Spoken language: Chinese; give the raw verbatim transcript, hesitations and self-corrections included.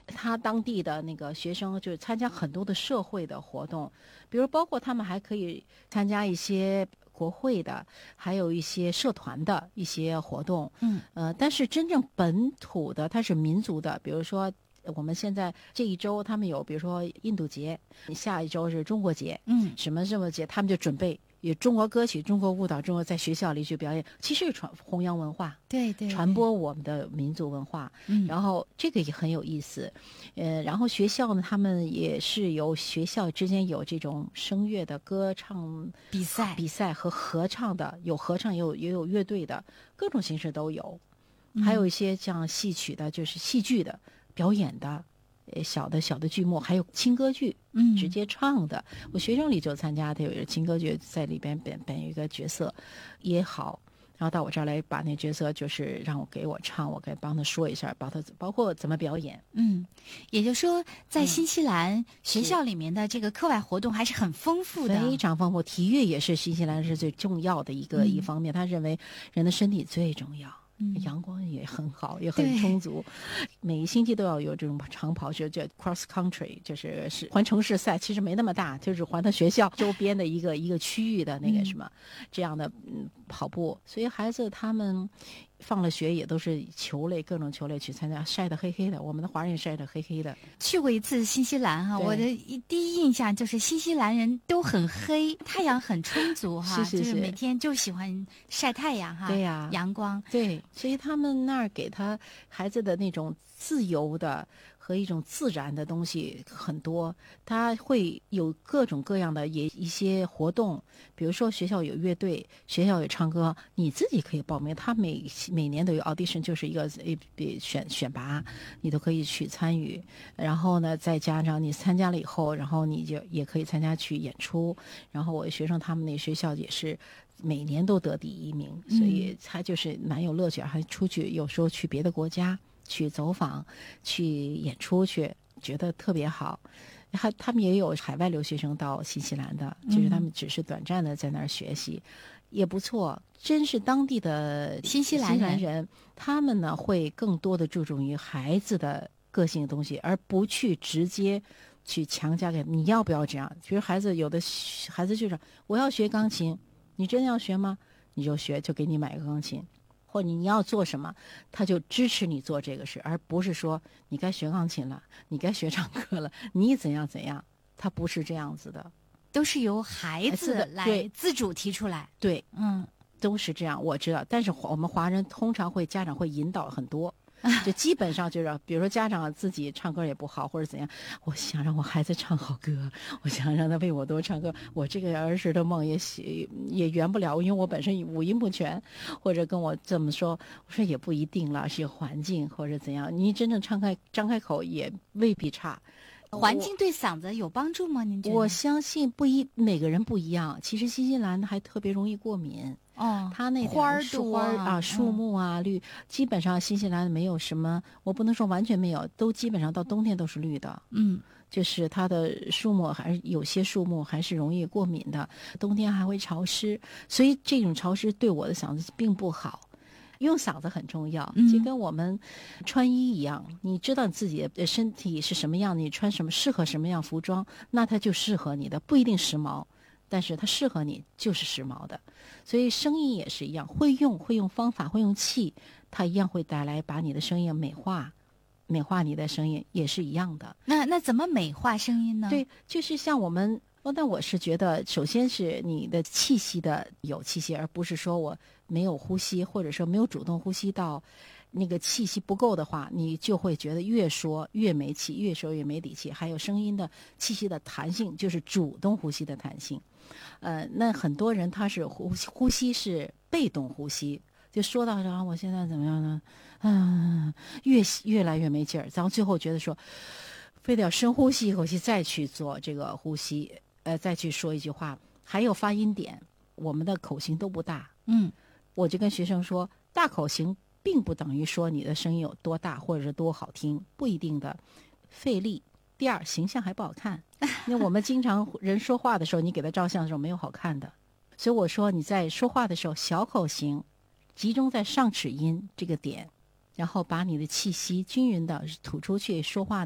他当地的那个学生就是参加很多的社会的活动，比如包括他们还可以参加一些国会的，还有一些社团的一些活动。 嗯， 呃，但是真正本土的，它是民族的，比如说我们现在这一周他们有，比如说印度节，下一周是中国节， 嗯， 什么什么节，他们就准备有中国歌曲、中国舞蹈、中国在学校里去表演，其实是传弘扬文化， 对对， 传播我们的民族文化。 嗯， 然后这个也很有意思。呃，然后学校呢，他们也是有学校之间有这种声乐的歌唱比赛比赛和合唱的，有合唱也有也有乐队的，各种形式都有。还有一些像戏曲的，就是戏剧的表演的，呃，小的小的剧目，还有轻歌剧， 嗯， 直接唱的。我学生里就参加的有一个轻歌剧，在里边本本有一个角色也好，然后到我这儿来把那角色就是让我给我唱，我该帮他说一下，包他包括怎么表演。 嗯，也就是说，在新西兰、嗯、学校里面的这个课外活动还是很丰富的， 非常丰富。体育也是新西兰是最重要的一个、嗯、一方面，他认为人的身体最重要。嗯、阳光也很好，也很充足。每一星期都要有这种长跑，就叫 cross country， 就是是环城市赛，其实没那么大，就是环他学校周边的一个一个区域的那个什么、嗯、这样的嗯跑步。所以孩子他们放了学也都是球类，各种球类去参加，晒得黑黑的。我们的华人也晒得黑黑的。 去过一次新西兰哈，我的第一印象就是新西兰人都很黑，太阳很充足哈， 是是是， 就是每天就喜欢晒太阳哈。 对呀、啊， 阳光。 对，所以他们那儿给他孩子的那种自由的和一种自然的东西很多，他会有各种各样的也一些活动，比如说学校有乐队，学校有唱歌，你自己可以报名，他每每年都有 audition， 就是一个选选拔，你都可以去参与。然后呢，再加上你参加了以后，然后你就也可以参加去演出。然后我学生他们那学校也是每年都得第一名，所以他就是蛮有乐趣，还出去有时候去别的国家去走访，去演出去，觉得特别好。还他们也有海外留学生到新西兰的，就是他们只是短暂的在那儿学习，嗯、也不错。真是当地的新西兰人， 人他们呢会更多的注重于孩子的个性的东西，而不去直接去强加给你要不要这样。比如孩子有的孩子就是我要学钢琴，你真要学吗？你就学，就给你买个钢琴。或者你要做什么，他就支持你做这个事，而不是说你该学钢琴了，你该学唱歌了，你怎样怎样，他不是这样子的， 都是由孩子来自主提出来。 对， 嗯， 都是这样，我知道。但是我们华人通常会家长会引导很多。就基本上就是，比如说家长自己唱歌也不好或者怎样，我想让我孩子唱好歌，我想让他为我多唱歌，我这个儿时的梦也也圆不了，因为我本身五音不全，或者跟我这么说，我说也不一定了，是环境或者怎样，你真正张开张开口也未必差。 环境对嗓子有帮助吗？您觉得？ 我相信不一，每个人不一样。其实新西兰还特别容易过敏。 哦， 它那花儿树花啊，树木啊，绿，基本上新西兰没有什么，我不能说完全没有，都基本上到冬天都是绿的。 嗯， 就是它的树木还是有些树木还是容易过敏的，冬天还会潮湿，所以这种潮湿对我的嗓子并不好。用嗓子很重要，就跟我们穿衣一样，嗯、你知道你自己的身体是什么样，你穿什么适合什么样服装，那它就适合你的，不一定时髦。但是它适合你就是时髦的，所以声音也是一样，会用会用方法会用气，它一样会带来把你的声音美化，美化你的声音也是一样的。 那那怎么美化声音呢？ 对，就是像我们，哦，但我是觉得，首先是你的气息的有气息，而不是说我没有呼吸，或者说没有主动呼吸到。那个气息不够的话，你就会觉得越说越没气，越说越没底气。还有声音的气息的弹性，就是主动呼吸的弹性。呃，那很多人他是呼呼吸是被动呼吸，就说到啊，我现在怎么样呢？嗯，越越来越没劲儿，然后最后觉得说，非得要深呼吸一口气再去做这个呼吸，呃，再去说一句话。还有发音点，我们的口型都不大。 嗯， 我就跟学生说，大口型并不等于说你的声音有多大或者是多好听，不一定的，费力。第二，形象还不好看，因为我们经常人说话的时候，你给他照相的时候没有好看的，所以我说你在说话的时候小口型，集中在上齿音这个点，然后把你的气息均匀的吐出去说话。